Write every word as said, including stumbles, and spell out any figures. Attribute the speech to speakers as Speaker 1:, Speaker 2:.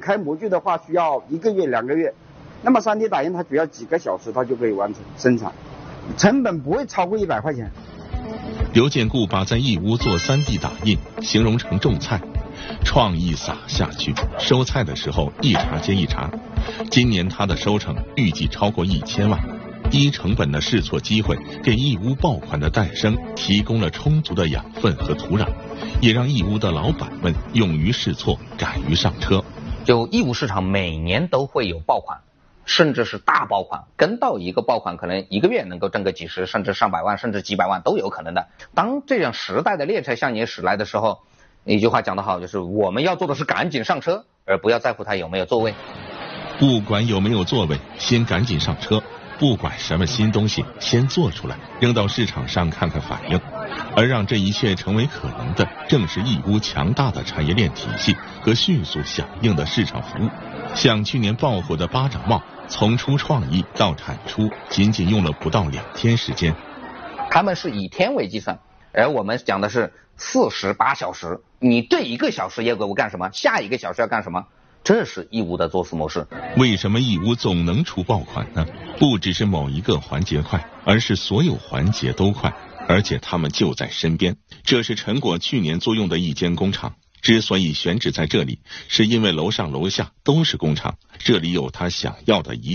Speaker 1: 开模具的话需要一个月两个月，那么 三 D 打印它只要几个小时它就可以完成生产，成本不会超过一百块钱。
Speaker 2: 刘建固把在义乌做 三 D 打印形容成种菜，创意撒下去，收菜的时候一茬接一茬。今年他的收成预计超过一千万，低成本的试错机会给义乌爆款的诞生提供了充足的养分和土壤，也让义乌的老板们勇于试错，敢于上车。
Speaker 3: 就义乌市场每年都会有爆款，甚至是大爆款，跟到一个爆款可能一个月能够挣个几十甚至上百万甚至几百万都有可能的。当这样时代的列车向你驶来的时候，一句话讲得好，就是我们要做的是赶紧上车，而不要在乎它有没有座位。
Speaker 2: 不管有没有座位，先赶紧上车，不管什么新东西，先做出来，扔到市场上看看反应。而让这一切成为可能的，正是义乌强大的产业链体系和迅速响应的市场服务。像去年爆火的八掌帽，从出创意到产出，仅仅用了不到两天时间。
Speaker 3: 他们是以天为计算，而我们讲的是四十八小时。你这一个小时要给我干什么？下一个小时要干什么？这是义乌的做事模式。
Speaker 2: 为什么义乌总能出爆款呢？不只是某一个环节快，而是所有环节都快，而且他们就在身边。这是陈果去年租用的一间工厂，之所以选址在这里，是因为楼上楼下都是工厂，这里有他想要的一